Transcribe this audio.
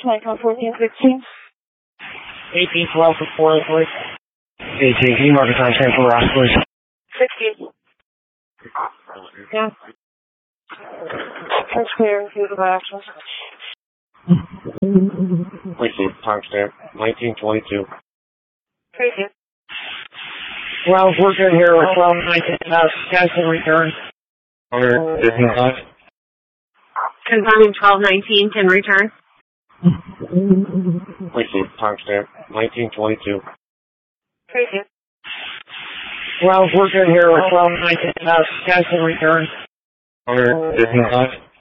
Michael 1416. 1812 for Florida, please. 18, can you mark the timestamp for Ross, please? 16. Yeah. That's clear. Through the actions. Please see timestamp 1922. Thank you. Well, we're good here with 1219. Guys can return. Confirming 1219 can return. Please see timestamp 1922. Thank you. Well, we're good here with 1219. Guys can return.